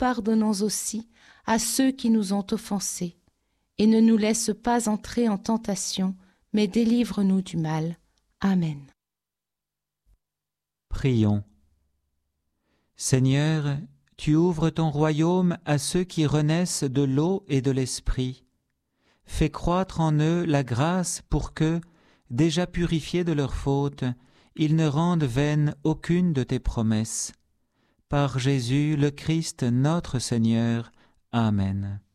pardonnons aussi à ceux qui nous ont offensés. Et ne nous laisse pas entrer en tentation, mais délivre-nous du mal. Amen. Prions. Seigneur, tu ouvres ton royaume à ceux qui renaissent de l'eau et de l'esprit. Fais croître en eux la grâce pour que, déjà purifiés de leurs fautes, ils ne rendent vaine aucune de tes promesses. Par Jésus le Christ notre Seigneur. Amen.